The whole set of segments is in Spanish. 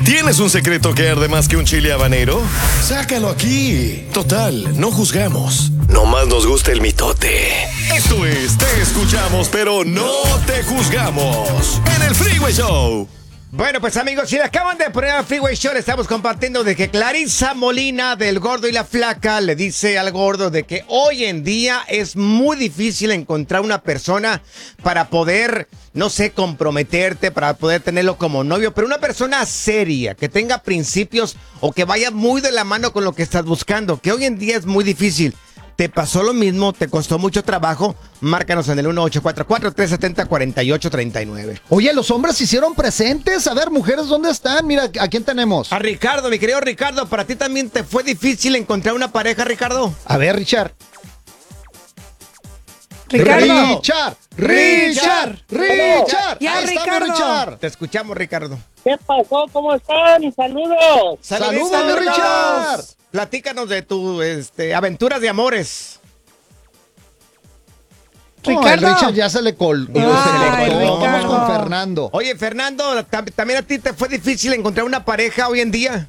¿Tienes un secreto que arde más que un chile habanero? Sácalo aquí. Total, no juzgamos. Nomás nos gusta el mitote. Esto es Te Escuchamos, pero no te juzgamos. En el Freeway Show. Bueno, pues amigos, si le acaban de poner al Freeway Show, le estamos compartiendo de que Clarisa Molina del Gordo y la Flaca le dice al Gordo de que hoy en día es muy difícil encontrar una persona para poder, no sé, comprometerte, para poder tenerlo como novio, pero una persona seria, que tenga principios o que vaya muy de la mano con lo que estás buscando, que hoy en día es muy difícil. ¿Te pasó lo mismo? ¿Te costó mucho trabajo? Márcanos en el 1844-370-4839. Oye, los hombres se hicieron presentes. A ver, mujeres, ¿dónde están? Mira, ¿a quién tenemos? A Ricardo, mi querido Ricardo, ¿para ti también te fue difícil encontrar una pareja, Ricardo? A ver, Richard. Ricardo. Richard. Ya, Ahí estamos, Ricardo. Richard. Te escuchamos, Ricardo. ¿Qué pasó? ¿Cómo están? Saludos. Saludos, Richard. Platícanos de tus aventuras de amores. No, el Richard ya se le colgó. Ay, Vamos Ricardo. con Fernando. Oye, Fernando, ¿también a ti te fue difícil encontrar una pareja hoy en día?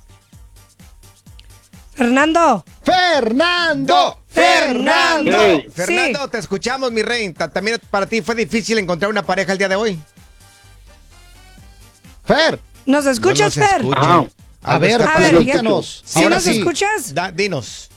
Fernando. ¡Fernando! Hey. Fernando, te escuchamos, mi rey. ¿También para ti fue difícil encontrar una pareja el día de hoy? Fer. ¿Nos escuchas, No nos Fer? escucha. Ah. A ver, A ver, platícanos. ¿Sí Ahora nos sí. escuchas? Dinos.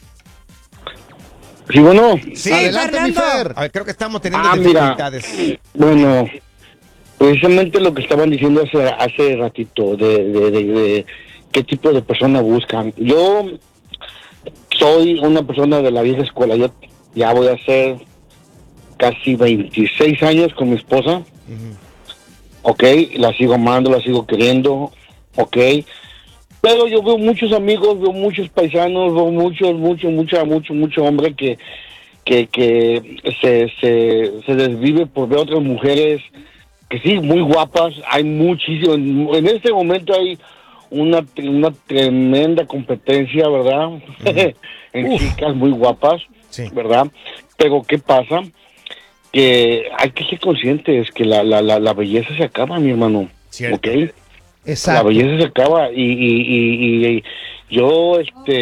Sí, bueno. Sí, Adelante, mi Fernando. Fer. A ver, creo que estamos teniendo Mira. dificultades. Bueno, precisamente lo que estaban diciendo hace ratito de qué tipo de persona buscan. Yo soy una persona de la vieja escuela. Yo ya voy a hacer casi 26 años con mi esposa. Ok, la sigo amando, la sigo queriendo. Ok. Pero yo veo muchos amigos, veo muchos paisanos, veo mucho hombre que se desvive por ver otras mujeres que sí, muy guapas. Hay muchísimo, en este momento hay una tremenda competencia, ¿verdad? En chicas muy guapas, Sí. ¿verdad? Pero ¿qué pasa? Que hay que ser conscientes que la belleza se acaba, mi hermano. Cierto. ¿Ok? La Exacto. belleza se acaba y yo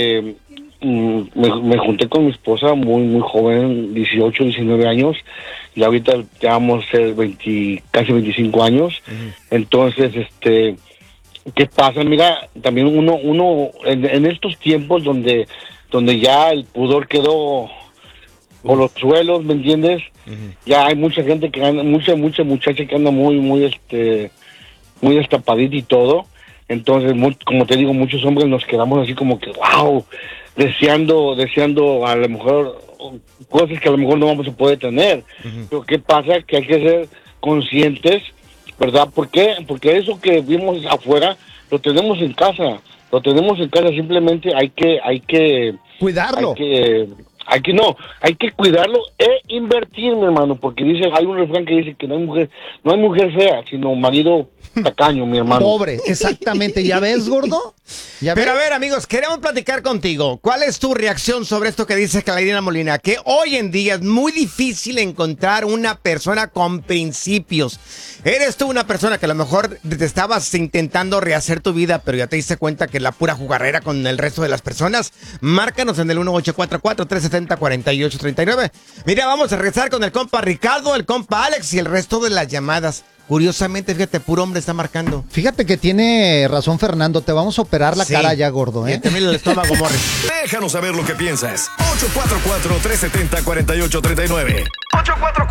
me junté con mi esposa muy joven, 18, 19 años, y ahorita ya vamos a ser casi 25 años. Entonces, ¿qué pasa? Mira, también uno en estos tiempos donde ya el pudor quedó por los suelos, ¿me entiendes? Ya hay mucha gente que anda, mucha muchacha que anda muy destapadita y todo. Entonces, como te digo, muchos hombres nos quedamos así como que, wow, deseando a lo mejor cosas que a lo mejor no vamos a poder tener. Pero ¿qué pasa? Que hay que ser conscientes, ¿verdad? ¿Por qué? Porque eso que vimos afuera lo tenemos en casa. Simplemente hay que Cuidarlo. hay que cuidarlo e invertir, mi hermano, porque hay un refrán que dice que no hay mujer fea, sino marido tacaño, mi hermano. Pobre, exactamente. ¿Ya ves, gordo? ¿Ya ves? Pero a ver, amigos, queremos platicar contigo. ¿Cuál es tu reacción sobre esto que dice Clarisa Molina? Que hoy en día es muy difícil encontrar una persona con principios. ¿Eres tú una persona que a lo mejor te estabas intentando rehacer tu vida, pero ya te diste cuenta que la pura jugarrera con el resto de las personas? Márcanos en el 1844-370-4839. Mira, vamos a regresar con el compa Ricardo, el compa Alex y el resto de las llamadas. Curiosamente, fíjate, puro hombre está marcando. Fíjate que tiene razón Fernando. Te vamos a operar la Sí. cara ya, gordo, Y ¿eh? también el estómago, Morris. Déjanos saber lo que piensas. 844-370-4839.